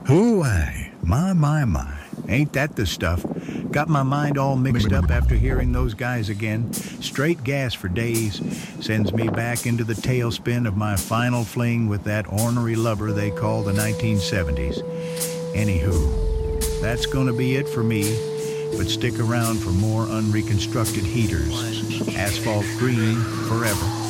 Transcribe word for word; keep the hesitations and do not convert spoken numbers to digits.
Ooh, aye. My, my, my. Ain't that the stuff? Got my mind all mixed up after hearing those guys again. Straight gas for days. Sends me back into the tailspin of my final fling with that ornery lubber they call the nineteen seventies. Anywho, that's gonna be it for me. But stick around for more unreconstructed heaters. Asphalt green forever.